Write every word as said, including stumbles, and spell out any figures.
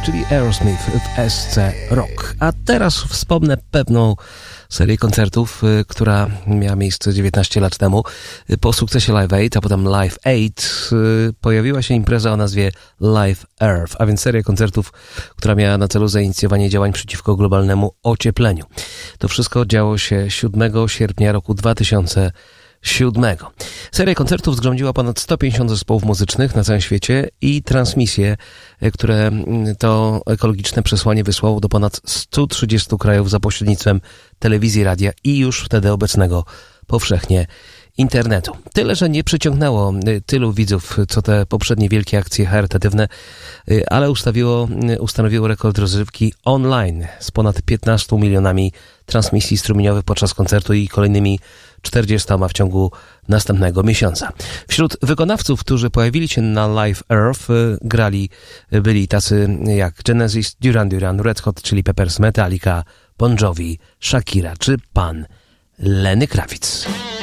czyli Aerosmith w S C Rock. A teraz wspomnę pewną serię koncertów, która miała miejsce dziewiętnaście lat temu. Po sukcesie Live Aid, a potem Live Aid, pojawiła się impreza o nazwie Live Earth, a więc seria koncertów, która miała na celu zainicjowanie działań przeciwko globalnemu ociepleniu. To wszystko działo się siódmego sierpnia roku dwa tysiące siódmego. Seria koncertów zgromadziła ponad sto pięćdziesiąt zespołów muzycznych na całym świecie i transmisje, które to ekologiczne przesłanie wysłało do ponad stu trzydziestu krajów za pośrednictwem telewizji, radia i już wtedy obecnego powszechnie internetu. Tyle, że nie przyciągnęło tylu widzów, co te poprzednie wielkie akcje charytatywne, ale ustawiło, ustanowiło rekord rozrywki online z ponad piętnastu milionami transmisji strumieniowych podczas koncertu i kolejnymi czterdziestoma w ciągu następnego miesiąca. Wśród wykonawców, którzy pojawili się na Live Earth, grali, byli tacy jak Genesis, Duran Duran, Red Hot Chili Peppers, Metallica, Bon Jovi, Shakira czy pan Lenny Kravitz.